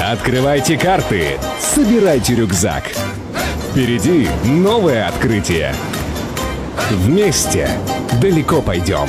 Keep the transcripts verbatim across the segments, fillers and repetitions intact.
Открывайте карты, собирайте рюкзак. Впереди новое открытие. Вместе далеко пойдем.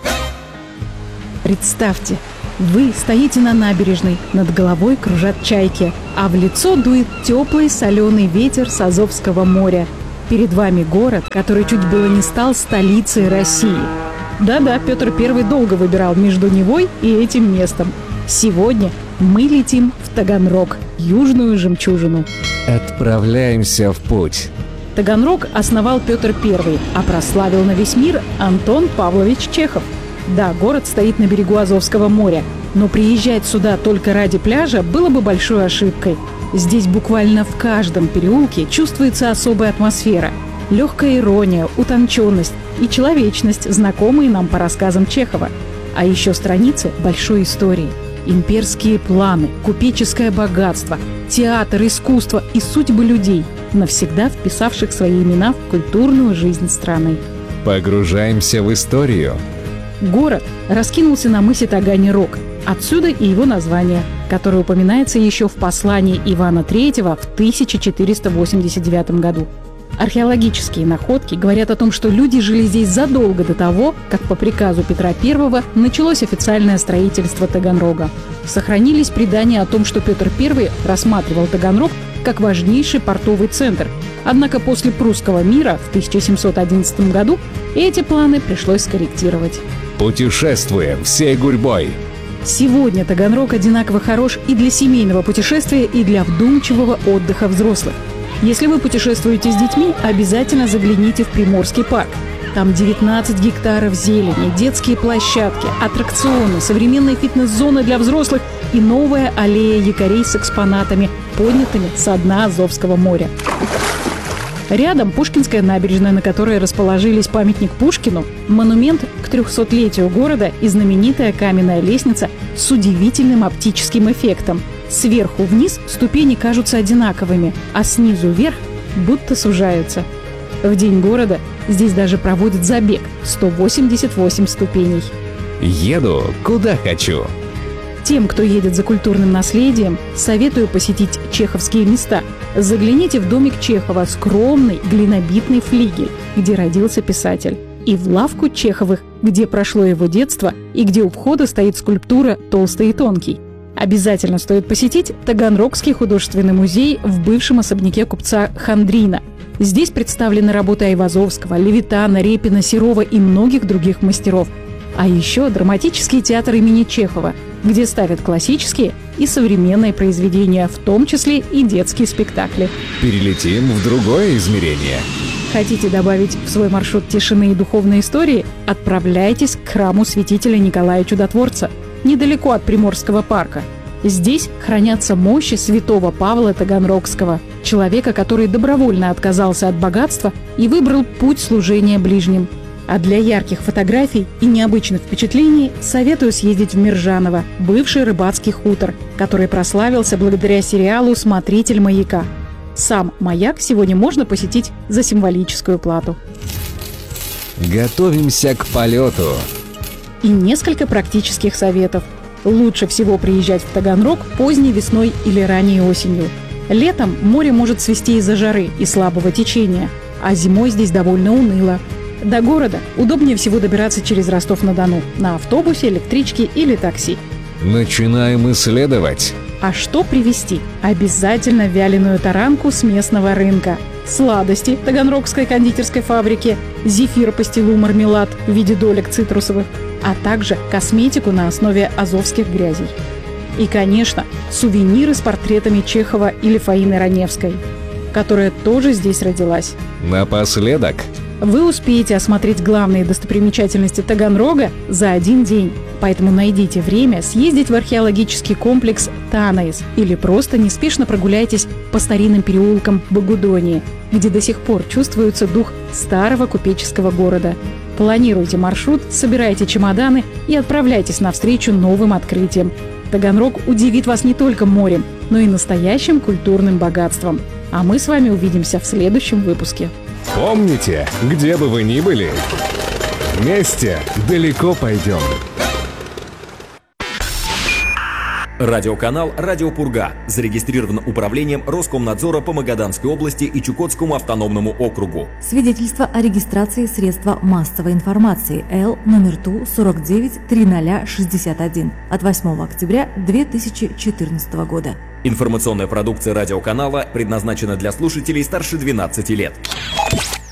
Представьте, вы стоите на набережной, над головой кружат чайки, а в лицо дует теплый соленый ветер с Азовского моря. Перед вами город, который чуть было не стал столицей России. Да-да, Петр Первый долго выбирал между Невой и этим местом. Сегодня мы летим в Таганрог, южную жемчужину. Отправляемся в путь. Таганрог основал Петр Первый, а прославил на весь мир Антон Павлович Чехов. Да, город стоит на берегу Азовского моря, но приезжать сюда только ради пляжа было бы большой ошибкой. Здесь буквально в каждом переулке чувствуется особая атмосфера. Легкая ирония, утонченность и человечность, знакомые нам по рассказам Чехова. А еще страницы большой истории. Имперские планы, купеческое богатство, театр, искусство и судьбы людей, навсегда вписавших свои имена в культурную жизнь страны. Погружаемся в историю. Город раскинулся на мысе Таганрог. Отсюда и его название, которое упоминается еще в послании Ивана Третьего в тысяча четыреста восемьдесят девятом году. Археологические находки говорят о том, что люди жили здесь задолго до того, как по приказу Петра Первого началось официальное строительство Таганрога. Сохранились предания о том, что Петр Первый рассматривал Таганрог как важнейший портовый центр. Однако после Прусского мира в тысяча семьсот одиннадцатом году эти планы пришлось скорректировать. Путешествуем всей гурьбой. Сегодня Таганрог одинаково хорош и для семейного путешествия, и для вдумчивого отдыха взрослых. Если вы путешествуете с детьми, обязательно загляните в Приморский парк. Там девятнадцать гектаров зелени, детские площадки, аттракционы, современные фитнес-зоны для взрослых и новая аллея якорей с экспонатами, поднятыми со дна Азовского моря. Рядом Пушкинская набережная, на которой расположились памятник Пушкину, монумент к трехсотлетию города и знаменитая каменная лестница с удивительным оптическим эффектом. Сверху вниз ступени кажутся одинаковыми, а снизу вверх будто сужаются. В день города здесь даже проводят забег – сто восемьдесят восемь ступеней. Еду, куда хочу. Тем, кто едет за культурным наследием, советую посетить чеховские места. Загляните в домик Чехова, скромный глинобитный флигель, где родился писатель. И в лавку Чеховых, где прошло его детство и где у входа стоит скульптура «Толстый и тонкий». Обязательно стоит посетить Таганрогский художественный музей в бывшем особняке купца Хандрина. Здесь представлены работы Айвазовского, Левитана, Репина, Серова и многих других мастеров. А еще драматический театр имени Чехова, где ставят классические и современные произведения, в том числе и детские спектакли. Перелетим в другое измерение. Хотите добавить в свой маршрут тишины и духовной истории? Отправляйтесь к храму святителя Николая Чудотворца, недалеко от Приморского парка. Здесь хранятся мощи святого Павла Таганрогского, человека, который добровольно отказался от богатства и выбрал путь служения ближним. А для ярких фотографий и необычных впечатлений советую съездить в Миржаново, бывший рыбацкий хутор, который прославился благодаря сериалу «Смотритель маяка». Сам маяк сегодня можно посетить за символическую плату. Готовимся к полету. И несколько практических советов. Лучше всего приезжать в Таганрог поздней весной или ранней осенью. Летом море может свести из-за жары и слабого течения, а зимой здесь довольно уныло. До города удобнее всего добираться через Ростов-на-Дону на автобусе, электричке или такси. Начинаем исследовать. А что привезти? Обязательно вяленую таранку с местного рынка, сладости Таганрогской кондитерской фабрики, зефир-пастилу-мармелад в виде долек цитрусовых, а также косметику на основе азовских грязей. И, конечно, сувениры с портретами Чехова или Фаины Раневской, которая тоже здесь родилась. Напоследок. Вы успеете осмотреть главные достопримечательности Таганрога за один день. Поэтому найдите время съездить в археологический комплекс Танаис или просто неспешно прогуляйтесь по старинным переулкам Богудонии, где до сих пор чувствуется дух старого купеческого города. Планируйте маршрут, собирайте чемоданы и отправляйтесь навстречу новым открытиям. Таганрог удивит вас не только морем, но и настоящим культурным богатством. А мы с вами увидимся в следующем выпуске. Помните, где бы вы ни были, вместе далеко пойдем. Радиоканал «Радио Пурга» зарегистрирован управлением Роскомнадзора по Магаданской области и Чукотскому автономному округу. Свидетельство о регистрации средства массовой информации Л номер Ту сорок девять триста шестьдесят один от восьмого октября две тысячи четырнадцатого года. Информационная продукция радиоканала предназначена для слушателей старше двенадцати лет.